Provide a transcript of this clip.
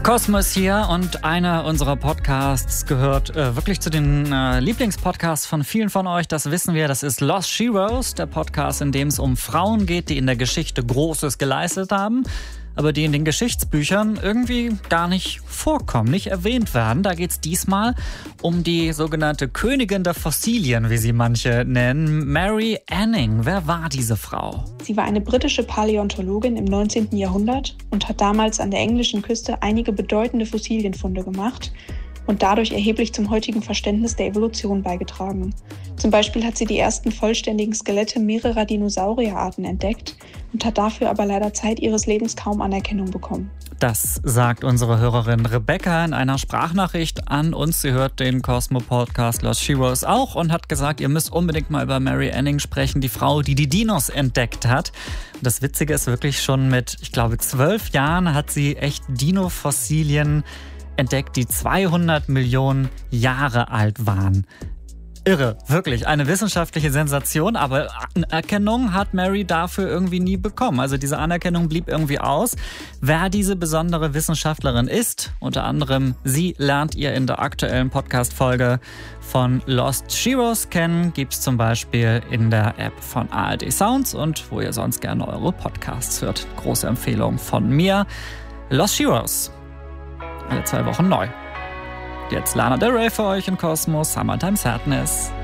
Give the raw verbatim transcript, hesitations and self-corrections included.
Cosmos hier und einer unserer Podcasts gehört äh, wirklich zu den äh, Lieblingspodcasts von vielen von euch. Das wissen wir, das ist Lost Heroes, der Podcast, in dem es um Frauen geht, die in der Geschichte Großes geleistet haben, aber die in den Geschichtsbüchern irgendwie gar nicht vorkommen, nicht erwähnt werden. Da geht es diesmal um die sogenannte Königin der Fossilien, wie sie manche nennen, Mary Anning. Wer war diese Frau? Sie war eine britische Paläontologin im neunzehnten Jahrhundert und hat damals an der englischen Küste einige bedeutende Fossilienfunde gemacht und dadurch erheblich zum heutigen Verständnis der Evolution beigetragen. Zum Beispiel hat sie die ersten vollständigen Skelette mehrerer Dinosaurierarten entdeckt und hat dafür aber leider Zeit ihres Lebens kaum Anerkennung bekommen. Das sagt unsere Hörerin Rebecca in einer Sprachnachricht an uns. Sie hört den Cosmo-Podcast Lost Heroes auch und hat gesagt, ihr müsst unbedingt mal über Mary Anning sprechen, die Frau, die die Dinos entdeckt hat. Und das Witzige ist wirklich, schon mit, ich glaube, zwölf Jahren hat sie echt Dino-Fossilien entdeckt, die zweihundert Millionen Jahre alt waren. Irre, wirklich, eine wissenschaftliche Sensation, aber Anerkennung hat Mary dafür irgendwie nie bekommen. Also diese Anerkennung blieb irgendwie aus. Wer diese besondere Wissenschaftlerin ist, unter anderem sie, lernt ihr in der aktuellen Podcast-Folge von Lost Heroes kennen. Gibt's zum Beispiel in der App von A R D Sounds und wo ihr sonst gerne eure Podcasts hört. Große Empfehlung von mir. Lost Heroes. Alle zwei Wochen neu. Jetzt Lana Del Rey für euch in Cosmos, Summertime Sadness.